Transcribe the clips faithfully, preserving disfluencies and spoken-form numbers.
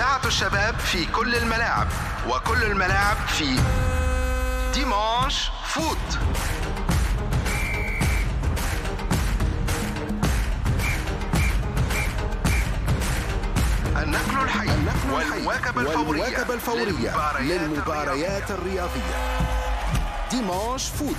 إذاعة الشباب في كل الملاعب، وكل الملاعب في ديمانش فوت. النقل الحي والمواكبة الفورية, الفورية للمباريات الرياضية. ديمانش فوت.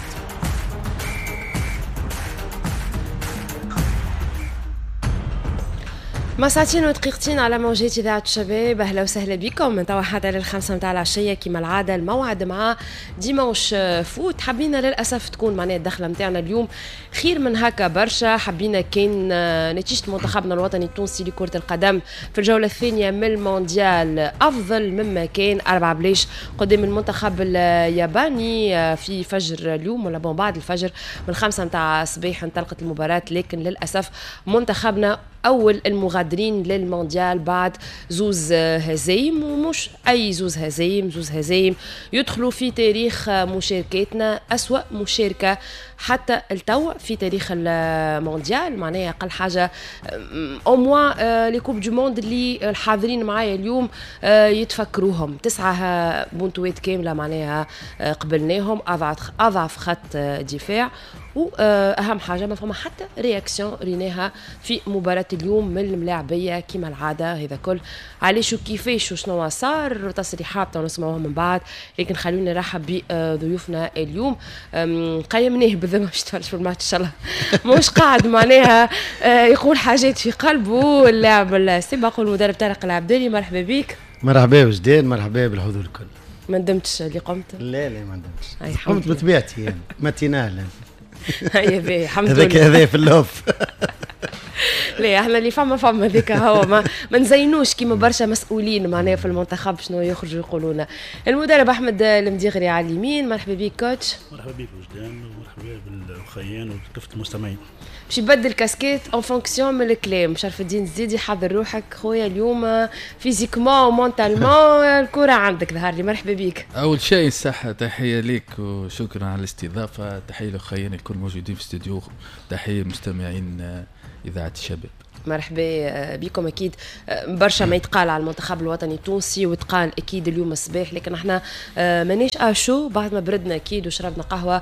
ما ساعتين ودقيقتين على موجات إذاعة الشباب. أهلا وسهلا بكم من توا حتى للخمسة متاع العشية كما العادة. الموعد مع ديمانش فوت. حبينا للأسف تكون معنا الدخلة متاعنا اليوم خير من هكا برشا. حبينا كان نتيجة منتخبنا الوطني التونسي لكرة القدم في الجولة الثانية من المونديال أفضل مما كان أربعة بليش قدام المنتخب الياباني في فجر اليوم ولا بون بعد الفجر من خمسة متاع الصباح انطلقت المباراة، لكن للأسف منتخبنا أول المغادرين للمونديال بعد زوز هزايم، ومش أي زوز هزايم، زوز هزايم يدخلوا في تاريخ مشاركاتنا أسوأ مشاركة حتى التو في تاريخ المونديال. معناها أقل حاجة أو موا لي كوب دو موند اللي الحاضرين معايا اليوم يتفكروهم. تسعة بونتوات كاملة معناها قبلناهم، أضعف أضعف خط دفاع، واهم حاجه ما فما حتى رياكسيون ريناها في مباراه اليوم من الملاعبيه كما العاده. هذا كل علاش وكيفاش وشنو صار تصريحات نسمعوها من بعد، لكن خلونا نرحب بضيوفنا اليوم. قيمناه بالذمه باش تفرج في الماتش ان شاء الله مش قاعد معناها يقول حاجات في قلبه. اللاعب السابق والمدرب طارق العبداني، مرحبا بك. مرحبا وجدان، مرحبا بالحضور الكل. ما ندمتش اللي قمت؟ لا لا ما ندمتش، قمت بطبيعتي يعني ماتينال. هيا باهي الحمد لله. هذاك هذا في اللوف. لا احنا اللي فما فما ذيك هو ما ما نزينوش كيما برشا مسؤولين معناها في المنتخب شنو يخرجوا يقولونا. المدرب احمد المديغري على اليمين، مرحبا بك كوتش. مرحبا بك وجدان، ومرحبا بالخيان وكافة المستمعين. باش يبدل كاسكيت اون فونكسيون من الكلام. شرف الدين الزيدي حضر روحك خويا اليوم فيزيكمون ومونتالمون الكره عندك ظهر لي. مرحبا بك. اول شيء الصحه، تحيه ليك وشكرا على الاستضافه، تحيه للخيان الكل موجودين في الاستوديو، تحيه مستمعين إذاعة الشباب. مرحبا بكم. اكيد برشا ما يتقال على المنتخب الوطني التونسي ويتقال اكيد اليوم الصباح، لكن احنا مانيش اشو بعد ما بردنا اكيد وشربنا قهوه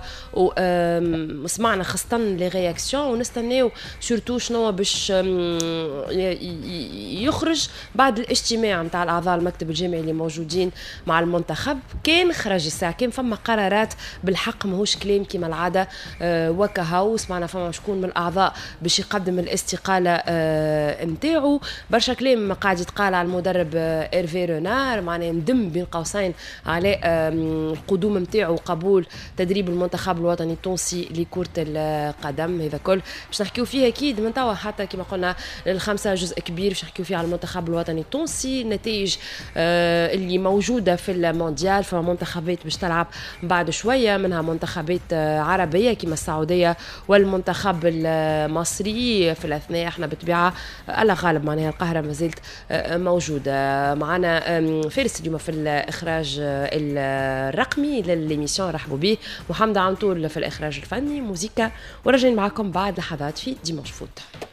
وسمعنا خاصه لي رياكسيون، ونستناو سورتو شنو باش يخرج بعد الاجتماع نتاع الاعضاء المكتب الجامعي اللي موجودين مع المنتخب. كان خرج الساعه كان فما قرارات بالحق، ماهوش كلام كما العاده وكهو. سمعنا فما شكون من الاعضاء باش يقدم الاستقاله نتاعو. برشا كلام قاعد يتقال على المدرب إيرفي رونار، معناه ندم بين قوسين على القدوم نتاعو وقبول تدريب المنتخب الوطني التونسي لكرة القدم. هذا كل باش نحكيو فيه اكيد من توا حتى كما قلنا الخمسة جزء كبير باش نحكيو فيه على المنتخب الوطني التونسي، النتائج اللي موجودة في المونديال. فمنتخبات باش تلعب بعد شوية، منها منتخبات عربية كما السعودية والمنتخب المصري. في الأثناء احنا بطبيعة الله غالب معناها القاهرة ما زلت موجودة معنا. فارس اليوم في الإخراج الرقمي للإميسيون، رحبوا به. محمد عمطول في الإخراج الفني موسيقى، ورجعين معكم بعد لحظات في ديمانش فوت.